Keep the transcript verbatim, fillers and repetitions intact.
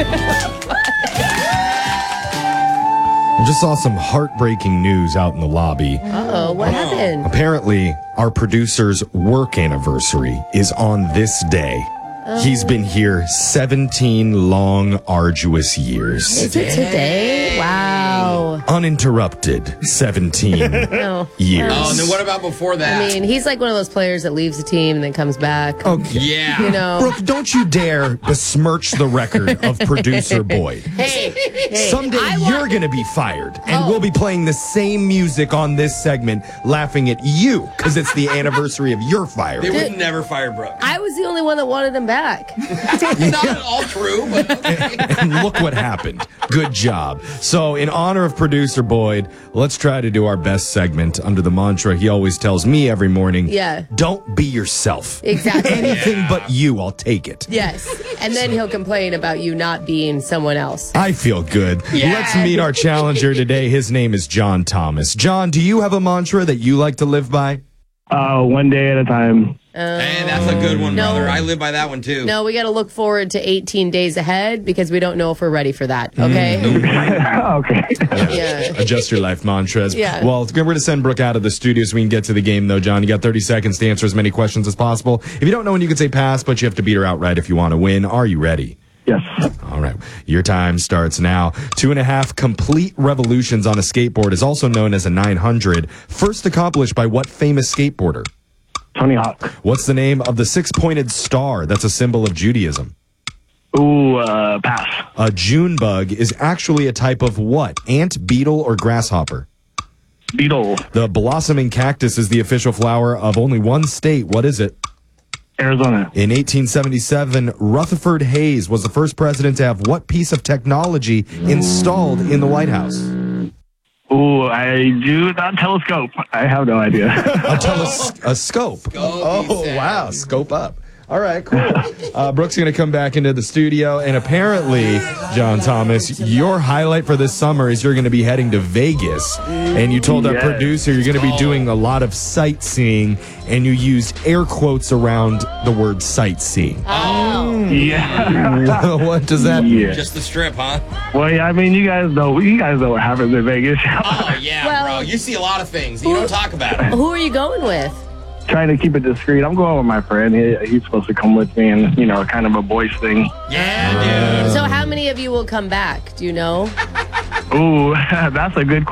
I just saw some heartbreaking news out in the lobby. Uh-oh, what happened? Apparently, our producer's work anniversary is on this day. Oh. He's been here seventeen long, arduous years. Is it today? Wow. Uninterrupted seventeen No. years. Oh, and then what about before that? I mean, he's like one of those players that leaves the team and then comes back. Okay. yeah. You know. Brooke, don't you dare besmirch the record of producer Boyd. Hey, hey. Someday I you're want- going to be fired, and Oh. we'll be playing the same music on this segment, laughing at you, because it's the anniversary of your fire. They would never fire Brooke. I was the only one that wanted him back. Not at all true, but okay. And look what happened. Good job. So, in honor of producer Boyd, let's try to do our best segment under the mantra he always tells me every morning. Yeah. Don't be yourself. Exactly. Anything yeah. but you, I'll take it. Yes. And then he'll complain about you not being someone else. I feel good. Yeah. Let's meet our challenger today. His name is John Thomas. John, do you have a mantra that you like to live by? Uh, one day at a time. Um, Hey, that's a good one, no. brother. I live by that one, too. No, we got to look forward to eighteen days ahead because we don't know if we're ready for that. Okay? Okay. Yeah. Adjust your life mantras. Yeah. Well, we're going to send Brooke out of the studio so we can get to the game, though, John. You got thirty seconds to answer as many questions as possible. If you don't know when, you can say pass, but you have to beat her outright if you want to win. Are you ready? Yes. All right. Your time starts now. Two and a half complete revolutions on a skateboard is also known as a nine hundred. First accomplished by what famous skateboarder? Tony Hawk. What's the name of the six-pointed star that's a symbol of Judaism? Ooh, uh, pass. A June bug is actually a type of what? Ant, beetle, or grasshopper? Beetle. The blossoming cactus is the official flower of only one state. What is it? Arizona. In eighteen seventy-seven, Rutherford Hayes was the first president to have what piece of technology installed in the White House? Ooh, I do not telescope. I have no idea. A, teles- a scope. Scope, Oh, he said. wow. Scope up. All right, cool. Uh, Brooke's going to come back into the studio, and apparently, John Thomas, your highlight for this summer is you're going to be heading to Vegas, and you told our Yes. producer you're going to be doing a lot of sightseeing, and you used air quotes around the word sightseeing. Oh. Yeah. What does that mean? Yeah. Just the strip, huh? Well, yeah, I mean, you guys know, you guys know what happens in Vegas. Oh, yeah, Well- bro. You see a lot of things. You don't talk about it. Who are you going with? Trying to keep it discreet. I'm going with my friend. He, he's supposed to come with me, and you know, kind of a boys thing. Yeah, dude. So how many of you will come back? Do you know? Ooh, that's a good